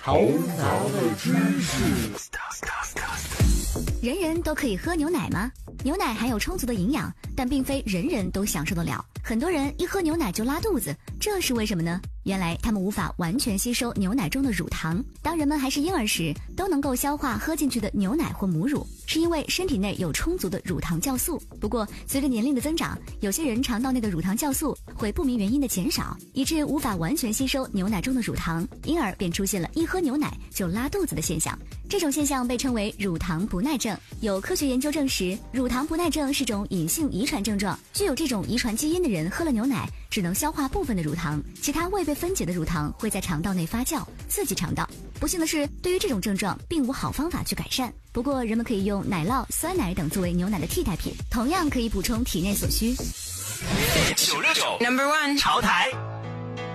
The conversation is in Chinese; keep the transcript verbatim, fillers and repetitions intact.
头脑的知识。 人人都可以喝牛奶吗？牛奶含有充足的营养，但并非人人都享受得了。很多人一喝牛奶就拉肚子，这是为什么呢？原来他们无法完全吸收牛奶中的乳糖。当人们还是婴儿时，都能够消化喝进去的牛奶或母乳，是因为身体内有充足的乳糖酵素。不过随着年龄的增长，有些人肠道内的乳糖酵素会不明原因的减少，以致无法完全吸收牛奶中的乳糖，因而便出现了一喝牛奶就拉肚子的现象。这种现象被称为乳糖不耐症。有科学研究证实，乳糖不耐症是种隐性遗传症状，具有这种遗传基因的人喝了牛奶只能消化部分的乳糖，其他未被分解的乳糖会在肠道内发酵，刺激肠道。不幸的是，对于这种症状并无好方法去改善。不过人们可以用奶酪、酸奶等作为牛奶的替代品，同样可以补充体内所需。 九六九 Number One 潮台。